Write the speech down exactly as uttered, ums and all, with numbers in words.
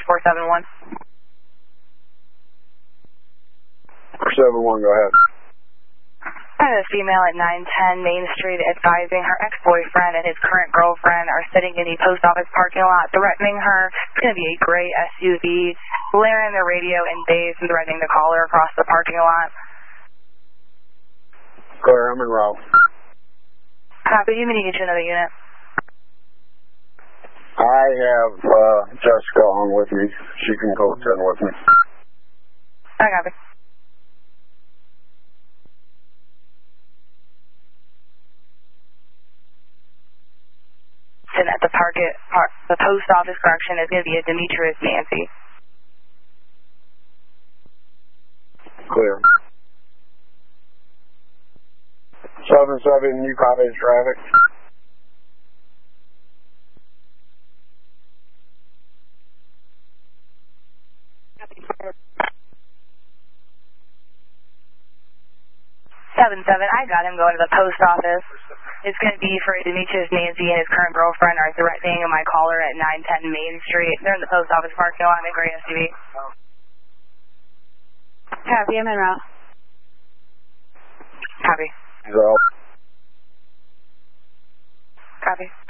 four seven one. four seven one, go ahead. I have a female at nine ten Main Street advising her ex-boyfriend and his current girlfriend are sitting in the post office parking lot, threatening her. It's going to be a gray S U V, blaring their radio in bass and threatening to call her across the parking lot. Clear, I'm in route. Copy, you may need to get you another unit. I have uh, Jessica on with me. She can go ten with me. I copy. And at the target, par the post office correction is going to be a Demetrius Nancy. Clear. seven seven, you copy the traffic? seven seven, I got him going to the post office. It's going to be for Demetrius Nancy and his current girlfriend are threatening my caller at nine ten Main Street. They're in the post office parking lot in a gray S U V. Copy, I'm en route. Copy. So. Copy.